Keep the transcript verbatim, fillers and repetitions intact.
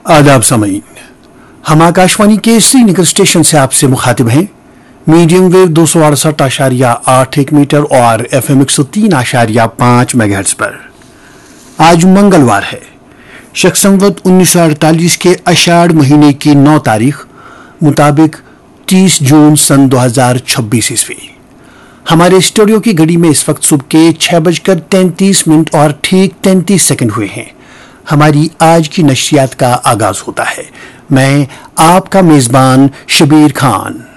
आदाब सामीन, हम आकाशवाणी के श्रीनगर स्टेशन से आपसे मुखातिब हैं। मीडियम वेव दो सौ अड़सठ आशारिया आठ एक मीटर और एफ एम एक सौ तीन आशारिया पाँच मेगाहर्ट्ज पर। आज मंगलवार है, शक संवत उन्नीस सौ अड़तालीस के आषाढ़ महीने की नौ तारीख मुताबिक तीस जून सन दो हजार छब्बीस ईस्वी। हमारे स्टूडियो की घड़ी में इस वक्त सुबह के छह बजकर तैंतीस मिनट और ठीक तैंतीस सेकंड हुए हैं। हमारी आज की नशियात का आगाज होता है। मैं आपका मेजबान शबीर खान।